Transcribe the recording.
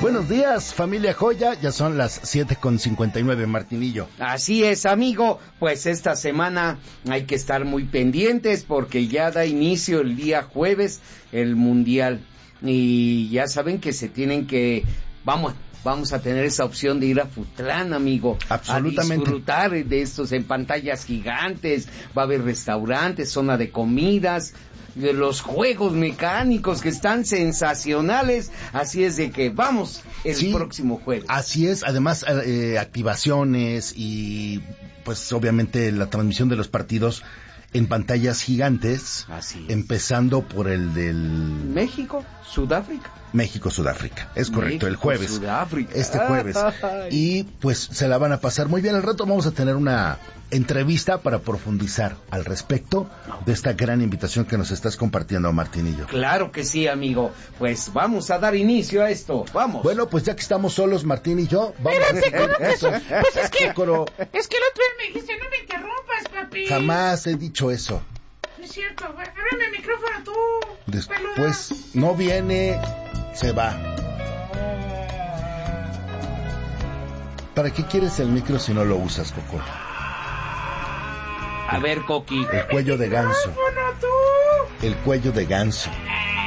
Buenos días, familia Joya, ya son las 7:59, Martinillo. Así es, amigo, pues esta semana hay que estar muy pendientes porque ya da inicio el día jueves el Mundial. Y ya saben que se tienen que... Vamos a tener esa opción de ir a Futlán, amigo. Absolutamente. A disfrutar de estos en pantallas gigantes. Va a haber restaurantes, zona de comidas, de los juegos mecánicos que están sensacionales. Así es de que vamos el próximo jueves. Así es, además activaciones y pues obviamente la transmisión de los partidos en pantallas gigantes. Así es. Empezando por el del... México-Sudáfrica. México-Sudáfrica, es correcto, el jueves. Sudáfrica. Este jueves. Y pues se la van a pasar muy bien. Al rato vamos a tener una entrevista para profundizar al respecto de esta gran invitación que nos estás compartiendo, Martinillo. Claro que sí, amigo. Pues vamos a dar inicio a esto. Vamos. Bueno, pues ya que estamos solos, Martín y yo, vamos a ver eso. Pues es que el otro Coro. día me dijiste, no me interrumpas, papi. Jamás he dicho eso. No es cierto, ábreme el micrófono tú. Después no viene, se va. ¿Para qué quieres el micro si no lo usas, Coco? A ver, Coqui. El cuello de ganso. El cuello de ganso.